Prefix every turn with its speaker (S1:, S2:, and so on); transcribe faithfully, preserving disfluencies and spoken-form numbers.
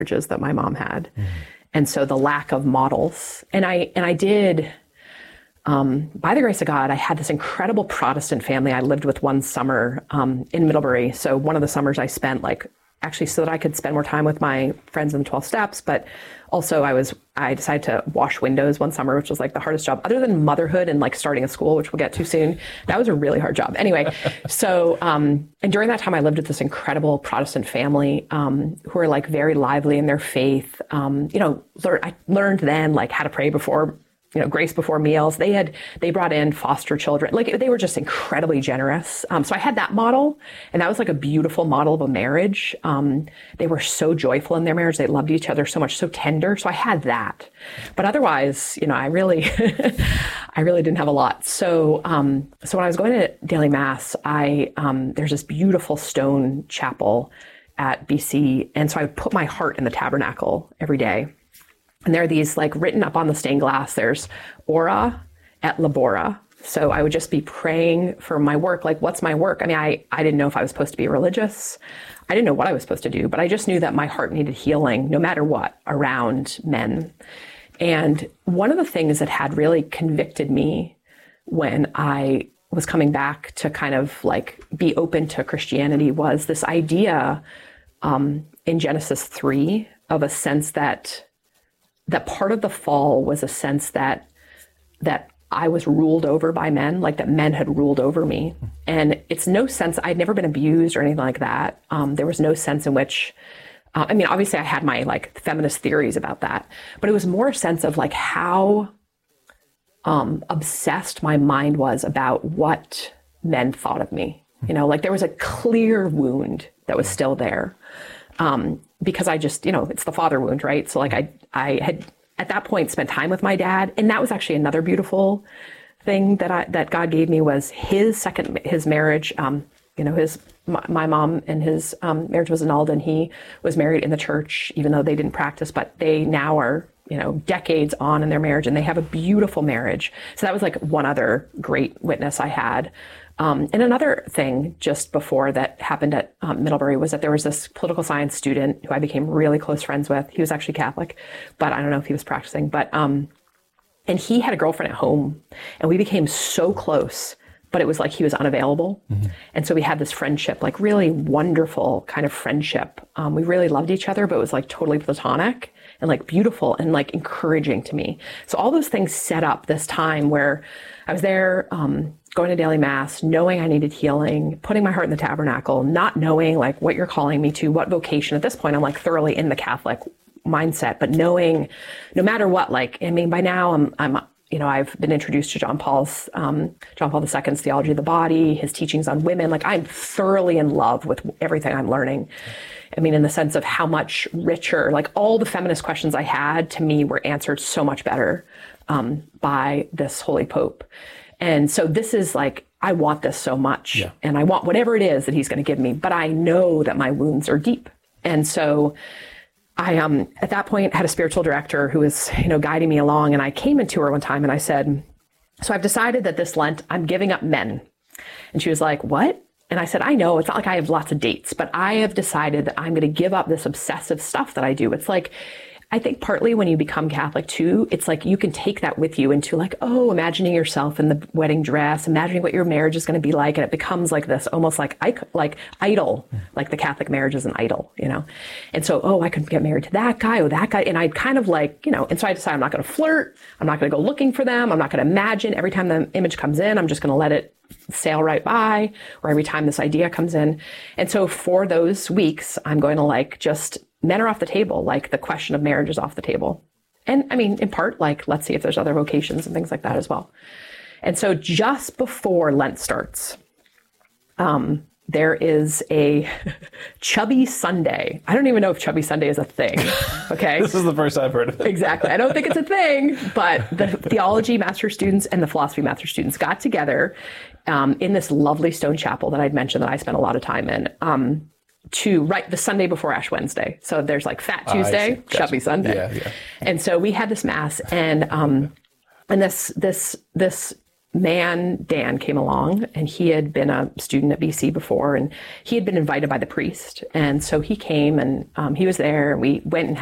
S1: marriages that my mom had. Mm. And so the lack of models, and I, and I did, um, by the grace of God, I had this incredible Protestant family I lived with one summer, um, in Middlebury. So one of the summers I spent like, actually so that I could spend more time with my friends in the twelve steps, but also I was, I decided to wash windows one summer, which was like the hardest job other than motherhood and like starting a school, which we'll get to soon. That was a really hard job. Anyway, so, um, and during that time I lived with this incredible Protestant family, um, who were like very lively in their faith. Um, you know, lear- I learned then like how to pray before, you know, grace before meals. They had, they brought in foster children. Like they were just incredibly generous. Um, so I had that model, and that was like a beautiful model of a marriage. Um, they were so joyful in their marriage. They loved each other so much, so tender. So I had that, but otherwise, you know, I really, I really didn't have a lot. So, um, so when I was going to daily mass, I, um, there's this beautiful stone chapel at B C. And so I would put my heart in the tabernacle every day. And there are these like written up on the stained glass, there's ora et labora. So I would just be praying for my work. Like, what's my work? I mean, I, I didn't know if I was supposed to be religious. I didn't know what I was supposed to do, but I just knew that my heart needed healing no matter what around men. And one of the things that had really convicted me when I was coming back to kind of like be open to Christianity was this idea um, in Genesis three of a sense that that part of the fall was a sense that that I was ruled over by men, like that men had ruled over me. And it's no sense, I'd never been abused or anything like that. Um, there was no sense in which, uh, I mean, obviously I had my like feminist theories about that, but it was more a sense of like how um, obsessed my mind was about what men thought of me. You know, like there was a clear wound that was still there. Um, because I just, you know, it's the father wound, right? So like I, I had at that point spent time with my dad, and that was actually another beautiful thing that I, that God gave me was his second, his marriage. Um, you know, his, my, my mom and his, um, marriage was annulled, and he was married in the church, even though they didn't practice, but they now are, you know, decades on in their marriage, and they have a beautiful marriage. So that was like one other great witness I had. Um, and another thing just before that happened at um, Middlebury was that there was this political science student who I became really close friends with. He was actually Catholic, but I don't know if he was practicing. But um, and he had a girlfriend at home, and we became so close, but it was like he was unavailable. Mm-hmm. And so we had this friendship, like really wonderful kind of friendship. Um, we really loved each other, but it was like totally platonic and like beautiful and like encouraging to me. So all those things set up this time where I was there, um, going to daily mass, knowing I needed healing, putting my heart in the tabernacle, not knowing like what you're calling me to, what vocation. At this point, I'm like thoroughly in the Catholic mindset, but knowing no matter what, like, I mean, by now I'm, I'm, you know, I've been introduced to John Paul's, um, John Paul the Second's theology of the body, his teachings on women. Like I'm thoroughly in love with everything I'm learning. I mean, in the sense of how much richer, like all the feminist questions I had to me were answered so much better, um, by this Holy Pope. And so this is like, I want this so much, yeah. And I want whatever it is that he's going to give me, but I know that my wounds are deep. And so I, um, at that point had a spiritual director who was, you know, guiding me along, and I came into her one time and I said, so I've decided that this Lent, I'm giving up men. And she was like, what? And I said, I know it's not like I have lots of dates, but I have decided that I'm going to give up this obsessive stuff that I do. It's like, I think partly when you become Catholic too, it's like you can take that with you into like, oh, imagining yourself in the wedding dress, imagining what your marriage is going to be like. And it becomes like this almost like, like idol, like the Catholic marriage is an idol, you know? And so, oh, I could get married to that guy or that guy. And I'd kind of like, you know, and so I decided I'm not going to flirt. I'm not going to go looking for them. I'm not going to imagine every time the image comes in, I'm just going to let it sail right by, or every time this idea comes in. And so for those weeks, I'm going to like just men are off the table, like the question of marriage is off the table. And I mean, in part, like, let's see if there's other vocations and things like that as well. And so just before Lent starts, um, there is a Chubby Sunday. I don't even know if Chubby Sunday is a thing, okay?
S2: This is the first I've heard of it.
S1: Exactly. I don't think it's a thing, but the theology master students and the philosophy master students got together um, in this lovely stone chapel that I'd mentioned that I spent a lot of time in, um, to right the Sunday before Ash Wednesday. So there's like Fat Tuesday, gotcha. Chubby Sunday.
S2: Yeah, yeah.
S1: And so we had this mass, and um and this this this man, Dan, came along, and he had been a student at B C before, and he had been invited by the priest. And so he came, and um, he was there, and we went and